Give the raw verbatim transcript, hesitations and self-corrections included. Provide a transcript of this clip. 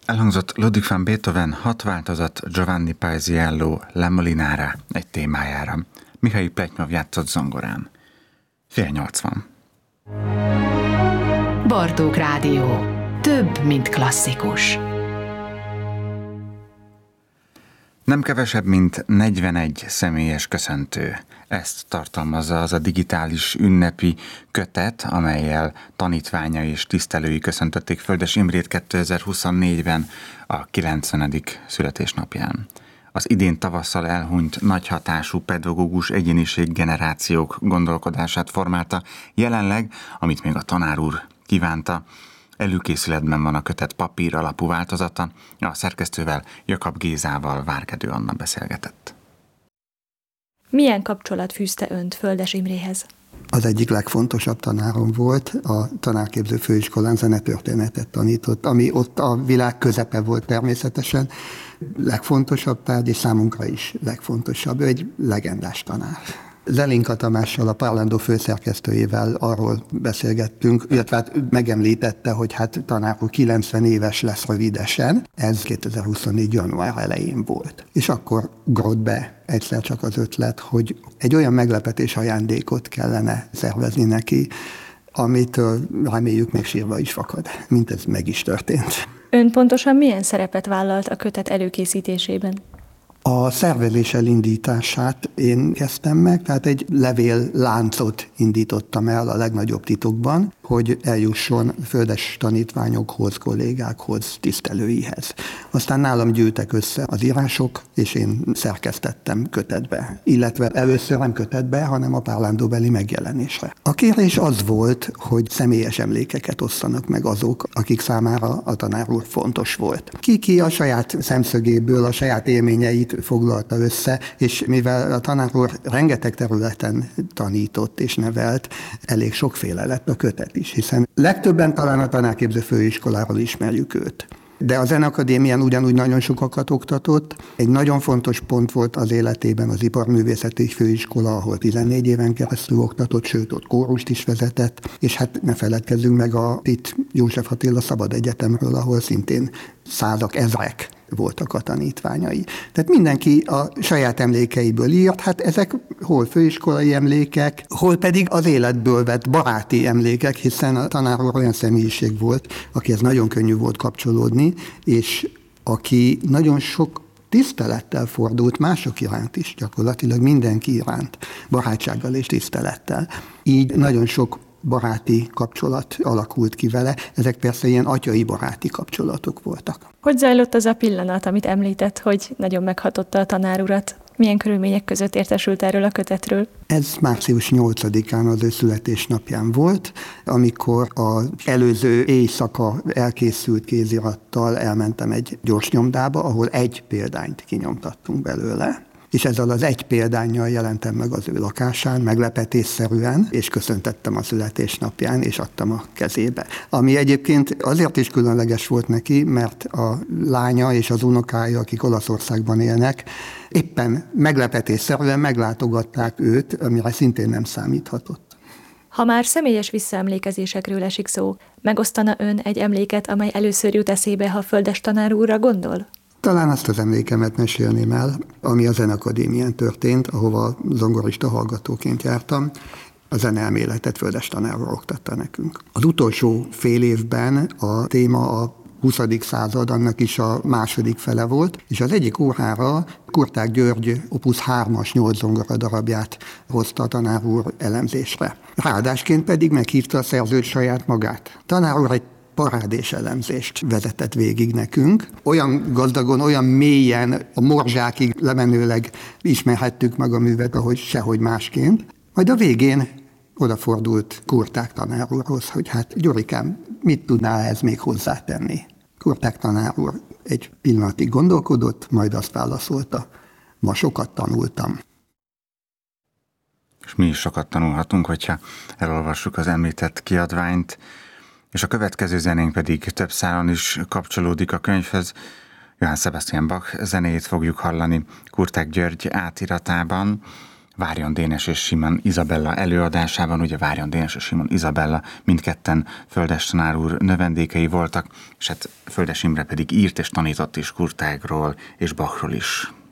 Elhangzott Ludwig van Beethoven hat változat Giovanni Paisiello Le Molinare egy témájára. Mihály Pletnyov játszott zongorán. Fél nyolc van. Bartók Rádió. Több, mint klasszikus. Nem kevesebb, mint negyvenegy személyes köszöntő. Ezt tartalmazza az a digitális ünnepi kötet, amellyel tanítványai és tisztelői köszöntötték Földes Imrét kétezer-huszonnégyben a kilencvenedik születésnapján. Az idén tavasszal elhunyt nagy hatású pedagógus egyéniség generációk gondolkodását formálta, jelenleg, amit még a tanár úr kívánta, előkészületben van a kötet papír alapú változata, a szerkesztővel, Jakab Gézával Várkedő Anna beszélgetett. Milyen kapcsolat fűzte önt Földes Imréhez? Az egyik legfontosabb tanárom volt, a tanárképző főiskolán zenetörténetet tanított, ami ott a világ közepe volt természetesen, legfontosabb tárgy, és számunkra is legfontosabb. Ő egy legendás tanár. Zelinka Tamással, a Parlando főszerkesztőjével arról beszélgettünk, illetve hát megemlítette, hogy hát tanár úr kilencven éves lesz rövidesen, ez kétezer-huszonnégy. január elején volt. És akkor ugrott be egyszer csak az ötlet, hogy egy olyan meglepetés ajándékot kellene szervezni neki, amit reméljük még sírva is fakad, mint ez meg is történt. Ön pontosan milyen szerepet vállalt a kötet előkészítésében? A szervezés elindítását én kezdtem meg, tehát egy levél láncot indítottam el a legnagyobb titokban, hogy eljusson földes tanítványokhoz, kollégákhoz, tisztelőihez. Aztán nálam gyűltek össze az írások, és én szerkesztettem kötetbe. Illetve először nem kötetbe, hanem a Parlando-beli megjelenésre. A kérés az volt, hogy személyes emlékeket osszanak meg azok, akik számára a tanár úr fontos volt. Ki-ki a saját szemszögéből, a saját élményeit foglalta össze, és mivel a tanár úr rengeteg területen tanított és nevelt, elég sokféle lett a kötet is, hiszen legtöbben talán a tanárképző főiskoláról ismerjük őt. De a Zeneakadémián ugyanúgy nagyon sokakat oktatott. Egy nagyon fontos pont volt az életében az Iparművészeti Főiskola, ahol tizennégy éven keresztül oktatott, sőt ott kórust is vezetett, és hát ne feledkezzünk meg a itt József Attila Szabad Egyetemről, ahol szintén százak, ezrek voltak a tanítványai. Tehát mindenki a saját emlékeiből írt, hát ezek hol főiskolai emlékek, hol pedig az életből vett baráti emlékek, hiszen a tanár úr olyan személyiség volt, akihez nagyon könnyű volt kapcsolódni, és aki nagyon sok tisztelettel fordult mások iránt is, gyakorlatilag mindenki iránt, barátsággal és tisztelettel. Így nagyon sok baráti kapcsolat alakult ki vele, ezek persze ilyen atyai baráti kapcsolatok voltak. Hogy zajlott az a pillanat, amit említett, hogy nagyon meghatotta a tanár urat? Milyen körülmények között értesült erről a kötetről? Ez március nyolcadikán az ő születésnapján volt, amikor az előző éjszaka elkészült kézirattal elmentem egy gyorsnyomdába, ahol egy példányt kinyomtattunk belőle. És ezzel az egy példánnyal jelentem meg az ő lakásán, meglepetésszerűen, és köszöntettem a születésnapján, és adtam a kezébe. Ami egyébként azért is különleges volt neki, mert a lánya és az unokája, akik Olaszországban élnek, éppen meglepetésszerűen meglátogatták őt, amire szintén nem számíthatott. Ha már személyes visszaemlékezésekről esik szó, megosztana ön egy emléket, amely először jut eszébe, ha Földes tanár úrra gondol? Talán azt az emlékemet mesélném el, ami a Zeneakadémián történt, ahova zongorista hallgatóként jártam. A zeneelméletet Földes tanár úr oktatta nekünk. Az utolsó fél évben a téma a huszadik század, annak is a második fele volt, és az egyik órára Kurták György opus hármas nyolc zongora darabját hozta a tanár úr elemzésre. Ráadásként pedig meghívta a szerzőt saját magát. Tanár úr egy parádés elemzést vezetett végig nekünk. Olyan gazdagon, olyan mélyen, a morzsákig lemenőleg ismerhettük meg a művet, ahogy sehogy másként. Majd a végén odafordult Kurták tanár úrhoz, hogy hát Gyurikám, mit tudná ehhez még hozzátenni? Kurták tanár úr egy pillanatig gondolkodott, majd azt válaszolta, ma sokat tanultam. És mi is sokat tanulhatunk, hogyha elolvassuk az említett kiadványt, és a következő zenénk pedig több szálon is kapcsolódik a könyvhöz. Johann Sebastian Bach zenéjét fogjuk hallani Kurták György átiratában, Várjon Dénes és Simon Izabella előadásában. Ugye Várjon Dénes és Simon Izabella mindketten Földes tanár úr növendékei voltak, és hát Földes Imre pedig írt és tanított is Kurtágról és Bachról is.